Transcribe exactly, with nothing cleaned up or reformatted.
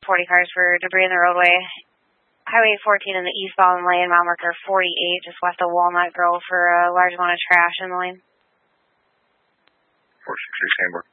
forty cars for debris in the roadway. Highway fourteen in the eastbound lane, mile marker forty-eight, just west of Walnut Grove for a large amount of trash in the lane. four six three, Sandburg.